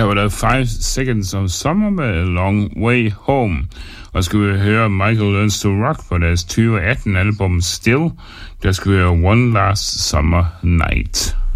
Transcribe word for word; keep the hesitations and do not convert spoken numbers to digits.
var der Five Seconds of Summer med A Long Way Home. Og skal vi høre Michael Learns to Rock på deres tyve atten album Still. Der skal vi høre One Last Summer Night.